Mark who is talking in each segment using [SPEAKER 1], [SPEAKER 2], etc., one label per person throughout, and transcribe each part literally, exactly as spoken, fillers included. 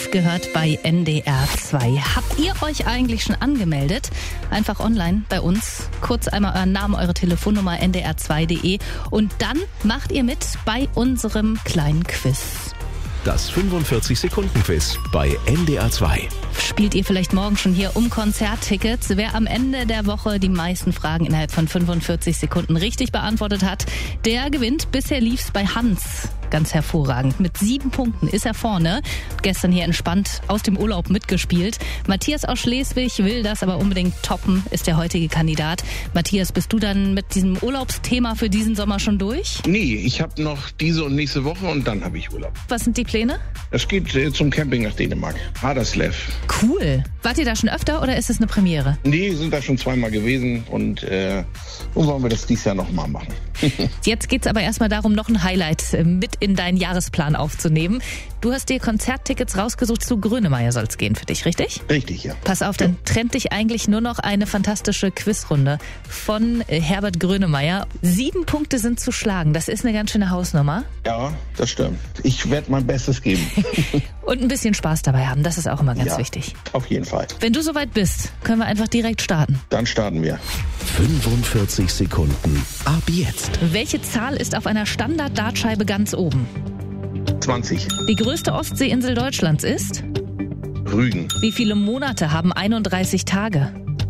[SPEAKER 1] live gehört bei N D R zwei. Habt ihr euch eigentlich schon angemeldet? Einfach online bei uns. Kurz einmal euren Namen, eure Telefonnummer n d r zwei punkt d e und dann macht ihr mit bei unserem kleinen Quiz.
[SPEAKER 2] Das fünfundvierzig-Sekunden-Quiz bei N D R zwei.
[SPEAKER 1] Spielt ihr vielleicht morgen schon hier um Konzerttickets? Wer am Ende der Woche die meisten Fragen innerhalb von fünfundvierzig Sekunden richtig beantwortet hat, der gewinnt. Bisher lief's bei Hans ganz hervorragend. Mit sieben Punkten ist er vorne. Gestern hier entspannt aus dem Urlaub mitgespielt. Matthias aus Schleswig will das aber unbedingt toppen, ist der heutige Kandidat. Matthias, bist du dann mit diesem Urlaubsthema für diesen Sommer schon durch?
[SPEAKER 3] Nee, ich habe noch diese und nächste Woche und dann habe ich Urlaub.
[SPEAKER 1] Was sind die Pläne?
[SPEAKER 3] Es geht äh, zum Camping nach Dänemark. Haderslev.
[SPEAKER 1] Cool. Wart ihr da schon öfter oder ist es eine Premiere?
[SPEAKER 3] Nee, sind da schon zweimal gewesen und äh, und wollen wir das dieses Jahr nochmal machen.
[SPEAKER 1] Jetzt geht's aber erstmal darum, noch ein Highlight mit in deinen Jahresplan aufzunehmen. Du hast dir Konzerttickets rausgesucht, zu Grönemeyer soll's gehen für dich, richtig?
[SPEAKER 3] Richtig, ja.
[SPEAKER 1] Pass auf, dann trennt dich eigentlich nur noch eine fantastische Quizrunde von Herbert Grönemeyer. Sieben Punkte sind zu schlagen, das ist eine ganz schöne Hausnummer.
[SPEAKER 3] Ja, das stimmt. Ich werde mein Bestes geben.
[SPEAKER 1] Und ein bisschen Spaß dabei haben, das ist auch immer ganz
[SPEAKER 3] ja,
[SPEAKER 1] wichtig.
[SPEAKER 3] Auf jeden Fall.
[SPEAKER 1] Wenn du soweit bist, können wir einfach direkt starten.
[SPEAKER 3] Dann starten wir.
[SPEAKER 2] fünfundvierzig Sekunden ab jetzt.
[SPEAKER 1] Welche Zahl ist auf einer Standard-Dartscheibe ganz oben?
[SPEAKER 3] zwanzig.
[SPEAKER 1] Die größte Ostseeinsel Deutschlands ist?
[SPEAKER 3] Rügen.
[SPEAKER 1] Wie viele Monate haben einunddreißig Tage?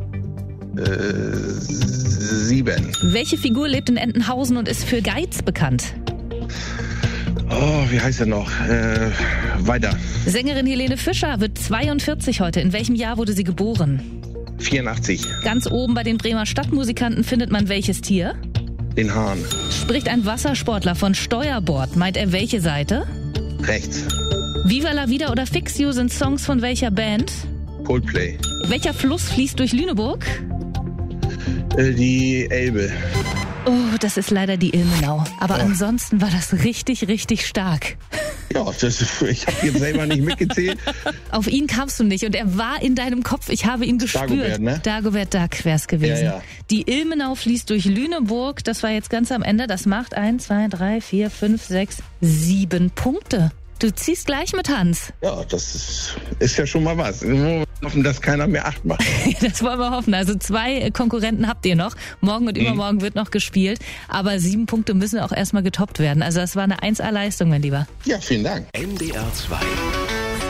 [SPEAKER 3] Äh, sieben.
[SPEAKER 1] Welche Figur lebt in Entenhausen und ist für Geiz bekannt?
[SPEAKER 3] Oh, wie heißt er noch? Äh, weiter.
[SPEAKER 1] Sängerin Helene Fischer wird zweiundvierzig heute. In welchem Jahr wurde sie geboren?
[SPEAKER 3] vierundachtzig.
[SPEAKER 1] Ganz oben bei den Bremer Stadtmusikanten findet man welches Tier?
[SPEAKER 3] Den Hahn.
[SPEAKER 1] Spricht ein Wassersportler von Steuerbord, meint er welche Seite?
[SPEAKER 3] Rechts.
[SPEAKER 1] Viva la Vida oder Fix You sind Songs von welcher Band?
[SPEAKER 3] Coldplay.
[SPEAKER 1] Welcher Fluss fließt durch Lüneburg?
[SPEAKER 3] Äh, die Elbe.
[SPEAKER 1] Oh, das ist leider die Ilmenau. Aber
[SPEAKER 3] Ja.
[SPEAKER 1] ansonsten war das richtig, richtig stark.
[SPEAKER 3] Ja, das, ich habe jetzt selber nicht mitgezählt.
[SPEAKER 1] Auf ihn kamst du nicht und er war in deinem Kopf. Ich habe ihn gespürt.
[SPEAKER 3] Dagobert, ne?
[SPEAKER 1] Dagobert Duck wäre es gewesen.
[SPEAKER 3] Ja, ja.
[SPEAKER 1] Die Ilmenau fließt durch Lüneburg. Das war jetzt ganz am Ende. Das macht eins, zwei, drei, vier, fünf, sechs, sieben Punkte. Du ziehst gleich mit Hans.
[SPEAKER 3] Ja, das ist, ist ja schon mal was. Wir hoffen, dass keiner mehr Acht macht.
[SPEAKER 1] Das wollen wir hoffen. Also zwei Konkurrenten habt ihr noch. Morgen und übermorgen wird noch gespielt. Aber sieben Punkte müssen auch erstmal getoppt werden. Also das war eine eins A-Leistung, mein Lieber.
[SPEAKER 3] Ja, vielen Dank.
[SPEAKER 2] N D R zwei.